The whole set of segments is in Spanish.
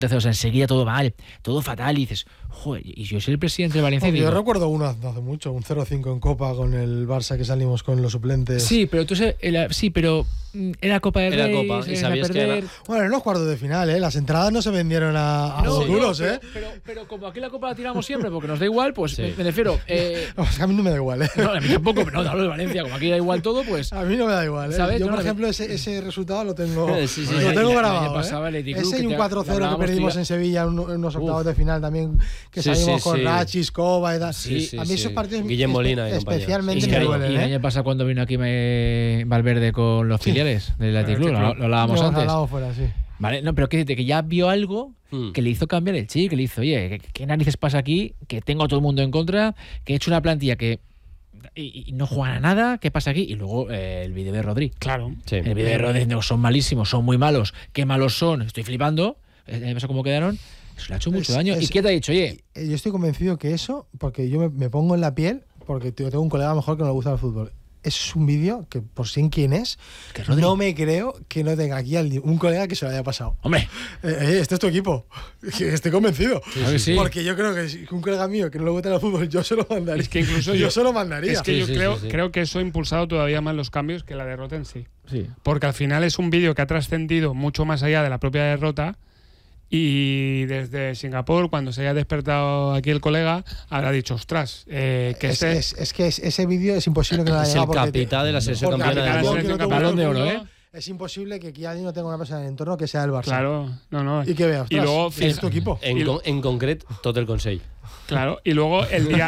Entonces, o sea, enseguida todo mal, todo fatal, y dices, joder, y yo soy el presidente de Valencia y digo, yo recuerdo uno hace mucho, un 0-5 en Copa con el Barça que salimos con los suplentes. Sí, pero era Copa del Rey, Copa, y sabías que era... Bueno, en los cuartos de final, las entradas no se vendieron a duros, Pero como aquí la Copa la tiramos siempre porque nos da igual, pues me refiero... a mí no me da igual, No, a mí tampoco, pero no, hablo de Valencia, como aquí da igual todo, pues... A mí no me da igual, ¿sabes? Yo, por ejemplo, ese resultado lo tengo grabado, pasaba el Athletic Ese y un 4-0 que perdimos en Sevilla en unos octavos de final también, que salimos con Rachis, Cova y tal. A mí esos partidos Guillem Molina especialmente me duelen. Y el año pasado cuando vino aquí Valverde con los filiales del Athletic Club, lo hablábamos antes. Vale, no, pero que ya vio algo que le hizo cambiar el chip, que le hizo, oye, ¿qué narices pasa aquí? Que tengo a todo el mundo en contra, que he hecho una plantilla que y no juegan a nada, ¿qué pasa aquí? Y luego el vídeo de Rodri. Claro. Sí. El vídeo de Rodri, no, son malísimos, son muy malos, qué malos son, estoy flipando. ¿Me pasa cómo quedaron? Eso le ha hecho mucho daño. ¿Y qué te ha dicho? Oye, yo estoy convencido que eso, porque yo me pongo en la piel, porque tengo un colega mejor que no le gusta el fútbol. Es un vídeo que, por si en quién es, no me creo que no tenga aquí un colega que se lo haya pasado. ¡Hombre! Este es tu equipo. Estoy convencido. Sí. Porque yo creo que si un colega mío que no le gusta el fútbol, yo se lo mandaría. Es que incluso yo se lo mandaría. Es que yo creo que eso ha impulsado todavía más los cambios que la derrota en sí. Porque al final es un vídeo que ha trascendido mucho más allá de la propia derrota. Y desde Singapur, cuando se haya despertado aquí el colega, habrá dicho, ostras, es que ese vídeo es imposible que no lo haya llegado. Es el capitán de la selección campeona del mundo. Balón de oro, ¿eh? Es imposible que aquí alguien no tenga una persona en el entorno que sea el Barça. Claro, no. Y que vea, ostras, y luego, es tu equipo. En concreto, todo el Consell. Claro, y luego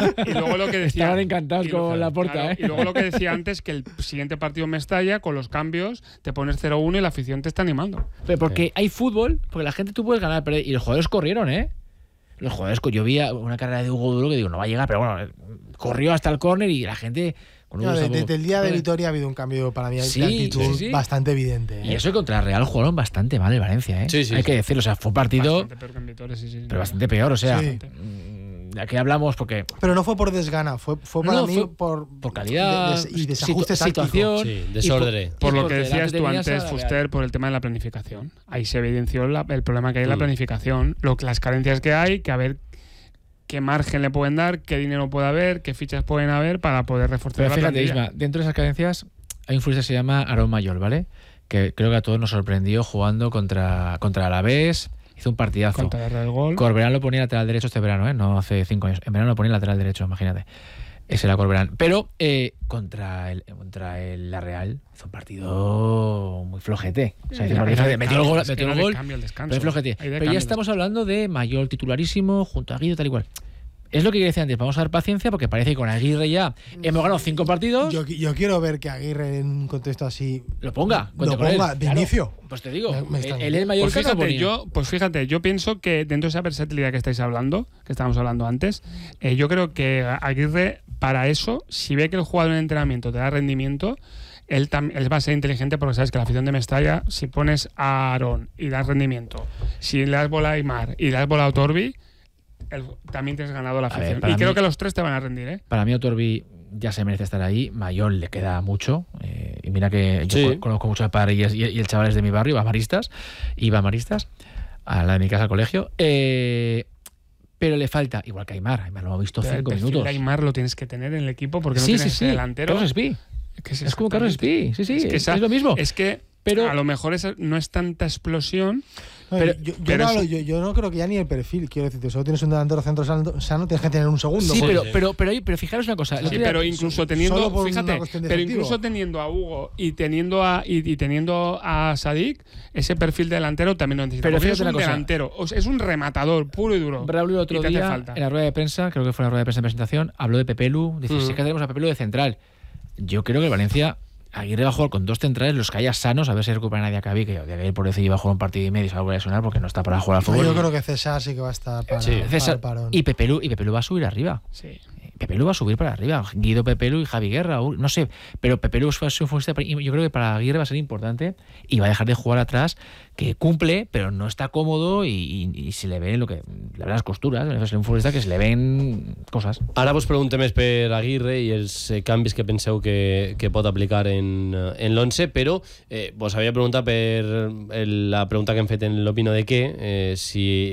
lo que decía. Estaban encantados con la porta, claro, Y luego lo que decía antes, que el siguiente partido en Mestalla, con los cambios, te pones 0-1 y la afición te está animando. Pero porque hay fútbol, porque la gente tú puedes ganar, perder, y los jugadores corrieron, ¿eh? Los jugadores, yo vi una carrera de Hugo Duro que digo, no va a llegar, pero bueno, corrió hasta el córner y la gente. Desde el día de Vitoria ha habido un cambio para mí de actitud bastante evidente. Y eso que contra el Real jugaron bastante mal el Valencia, ¿eh? Hay que decirlo, o sea, fue un partido. Bastante peor que en Vitoria, pero bastante peor, o sea. Aquí hablamos porque. Pero no fue por desgana, fue para mí por calidad y desajuste situación. Sí, desorden. Por lo que decías tú antes, Fuster, por el tema de la planificación. Ahí se evidenció el problema que hay en la planificación, las carencias que hay, que a ver qué margen le pueden dar, qué dinero puede haber, qué fichas pueden haber para poder reforzar la plantilla. Isma, dentro de esas carencias hay un futbolista que se llama Aarón Mayol, ¿vale? Que creo que a todos nos sorprendió jugando contra Alavés. Hizo un partidazo. Corberán lo ponía lateral derecho este verano, no hace 5 años. En verano lo ponía lateral derecho, imagínate. Ese era Corberán. Pero contra la Real hizo un partido muy flojete. O sea, metió el gol, pero flojete. Pero ya estamos hablando de Mayol titularísimo junto a Guido, tal y cual. Es lo que decía antes, vamos a dar paciencia porque parece que con Aguirre ya hemos ganado 5 partidos. Yo quiero ver que Aguirre en un contexto así lo ponga de inicio. Pues te digo, él es mayor. Pues fíjate, yo pienso que dentro de esa versatilidad que estábamos hablando antes, yo creo que Aguirre, para eso, si ve que el jugador en entrenamiento te da rendimiento, él va a ser inteligente porque sabes que la afición de Mestalla, si pones a Aarón y das rendimiento, si le das bola a Aimar y le das bola a Otorbi, también tienes ganado la afición. Y creo que los tres te van a rendir, ¿eh? Para mí Otorbi ya se merece estar ahí. Mayol le queda mucho. Y mira que yo conozco mucho a padres y el chaval es de mi barrio, Bamaristas, a la de mi casa al colegio. Pero le falta, igual que Aimar lo hemos visto 5 minutos. Aimar lo tienes que tener en el equipo porque no tienes delantero. Carlos Espí. Es como Carlos Espí. Es lo mismo. Es que a lo mejor no es tanta explosión. Yo no creo que ya ni el perfil, quiero decirte, solo tienes un delantero centro sano, tienes que tener un segundo. Sí, pero fijaros una cosa. Pero incluso teniendo, teniendo a Hugo y teniendo a Sadik, ese perfil de delantero también lo necesita. Pero es un delantero, es un rematador puro y duro. Braulio otro día, en la rueda de prensa, creo que fue la rueda de prensa de presentación, habló de Pepelu, dice, sí que tenemos a Pepelu de central. Yo creo que el Valencia Aguirre va a jugar con 2 centrales, los que haya sanos, a ver si recupera nadie a Diacabí, que Diacabí por decir iba a jugar un partido y medio y se va a volver a sonar porque no está para jugar al fútbol. Yo creo que César sí que va a estar para el parón. Y Pepelu va a subir arriba. Sí. Pepelu va a subir para arriba. Guido Pepelu y Javi Guerra, no sé, pero Pepelu fue un futbolista, yo creo que para Aguirre va a ser importante y va a dejar de jugar atrás, que cumple, pero no está cómodo y se le ven las costuras. És un futbolista que se le ven coses. Ara vos preguntem més per Aguirre i els canvis que penseu que pot aplicar en l'11, però vos havia preguntat per la pregunta que hem fet en l'Opino de què, si